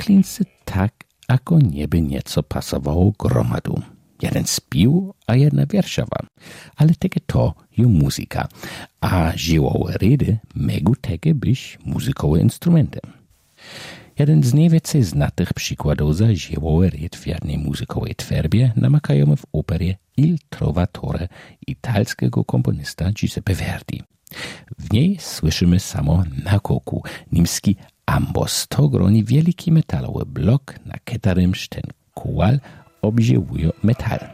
klince tak, ako nieby nieco pasowało gromadu. Jeden spił, a jedna wierszowa, ale tege to je muzyka, a żyłowe rydy megu tege być muzykowe instrumenty. Jeden z najwięcej znatych przykładów za żyłowe ryd w jednej muzykowej twerbie namakajemy w operie Il Trovatore italskiego komponista Giuseppe Verdi. W niej słyszymy samo nakoku, niemski ambos, to groni wielki metalowy blok, na którym ten kuwal obżywuje metal.